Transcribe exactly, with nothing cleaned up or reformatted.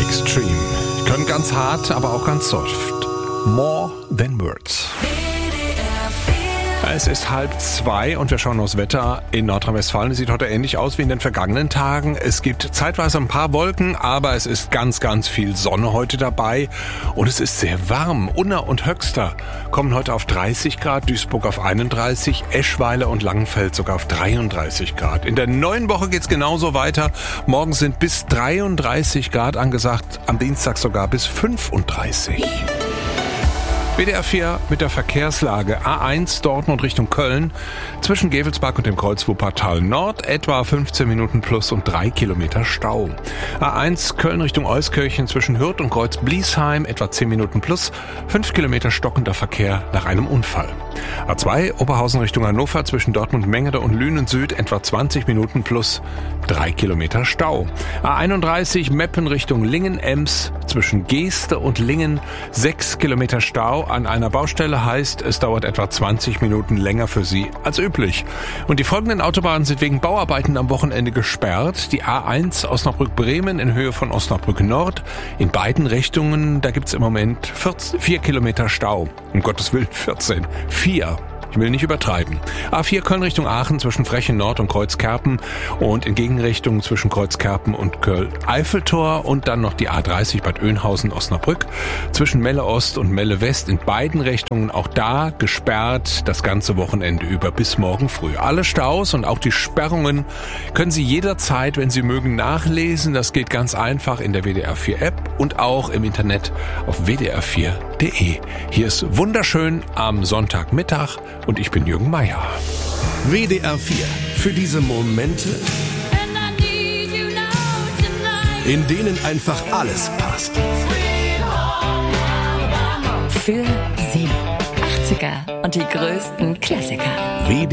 Extreme. Können ganz hart, aber auch ganz soft. More than words. Es ist halb zwei und wir schauen aufs Wetter in Nordrhein-Westfalen. Es sieht heute ähnlich aus wie in den vergangenen Tagen. Es gibt zeitweise ein paar Wolken, aber es ist ganz, ganz viel Sonne heute dabei. Und es ist sehr warm. Unna und Höxter kommen heute auf dreißig Grad, Duisburg auf einunddreißig, Eschweiler und Langenfeld sogar auf dreiunddreißig Grad. In der neuen Woche geht's genauso weiter. Morgen sind bis dreiunddreißig Grad angesagt, am Dienstag sogar bis fünfunddreißig. W D R vier mit der Verkehrslage. A eins Dortmund Richtung Köln. Zwischen Gevelsberg und dem Kreuz Wuppertal Nord etwa fünfzehn Minuten plus und drei Kilometer Stau. A eins Köln Richtung Euskirchen zwischen Hürth und Kreuz Bliesheim etwa zehn Minuten plus, fünf Kilometer stockender Verkehr nach einem Unfall. A zwei Oberhausen Richtung Hannover zwischen Dortmund Mengede und Lünen Süd etwa zwanzig Minuten plus drei Kilometer Stau. A einunddreißig Meppen Richtung Lingen-Ems zwischen Geeste und Lingen sechs Kilometer Stau an einer Baustelle, heißt, es dauert etwa zwanzig Minuten länger für Sie als üblich. Und die folgenden Autobahnen sind wegen Bauarbeiten am Wochenende gesperrt. Die A eins Osnabrück-Bremen in Höhe von Osnabrück Nord. In beiden Richtungen, da gibt's im Moment vier Kilometer Stau. Um Gottes Willen vierzehn. vier. Ich will nicht übertreiben. A vier Köln Richtung Aachen zwischen Frechen Nord und Kreuzkerpen und in Gegenrichtung zwischen Kreuzkerpen und Köln-Eiffeltor und dann noch die A dreißig Bad Oeynhausen-Osnabrück zwischen Melle Ost und Melle West in beiden Richtungen, auch da gesperrt das ganze Wochenende über bis morgen früh. Alle Staus und auch die Sperrungen können Sie jederzeit, wenn Sie mögen, nachlesen. Das geht ganz einfach in der W D R vier App und auch im Internet auf w d r vier punkt d e. Hier ist wunderschön am Sonntagmittag. Und ich bin Jürgen Meier. W D R vier. Für diese Momente, in denen einfach alles passt. Für Sie. achtziger und die größten Klassiker. W D R